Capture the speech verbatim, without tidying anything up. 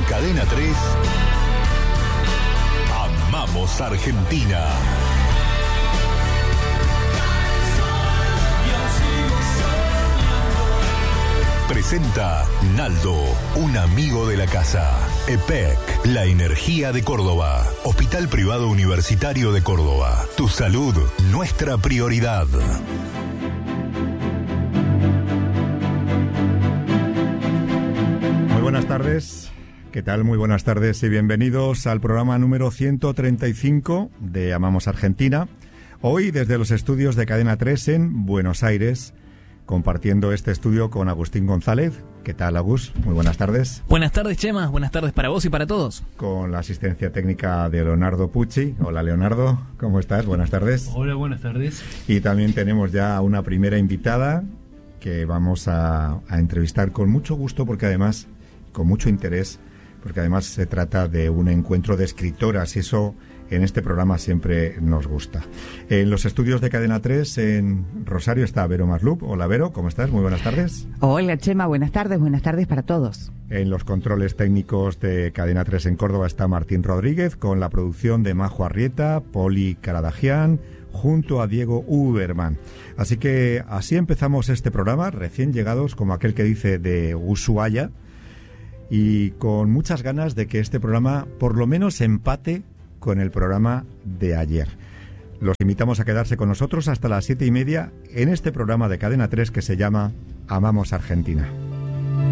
Cadena tres, amamos Argentina. Presenta Naldo, un amigo de la casa. E P E C, la energía de Córdoba. Hospital Privado Universitario de Córdoba. Tu salud, nuestra prioridad. Muy buenas tardes. ¿Qué tal? Muy buenas tardes y bienvenidos al programa número ciento treinta y cinco de Amamos Argentina. Hoy desde los estudios de Cadena tres en Buenos Aires, compartiendo este estudio con Agustín González. ¿Qué tal, Agus? Muy buenas tardes. Buenas tardes, Chema. Buenas tardes para vos y para todos. Con la asistencia técnica de Leonardo Pucci. Hola, Leonardo. ¿Cómo estás? Buenas tardes. Hola, buenas tardes. Y también tenemos ya una primera invitada que vamos a, a entrevistar con mucho gusto, porque además, con mucho interés, porque además se trata de un encuentro de escritoras y eso en este programa siempre nos gusta. En los estudios de Cadena tres en Rosario está Vero Maslup. Hola, Vero, ¿cómo estás? Muy buenas tardes. Hola, Chema, buenas tardes, buenas tardes para todos. En los controles técnicos de Cadena tres en Córdoba está Martín Rodríguez, con la producción de Majo Arrieta, Poli Caradagian, junto a Diego Uberman. Así que así empezamos este programa, recién llegados, como aquel que dice, de Ushuaia, y con muchas ganas de que este programa por lo menos empate con el programa de ayer. Los invitamos a quedarse con nosotros hasta las siete y media en este programa de Cadena tres que se llama Amamos Argentina.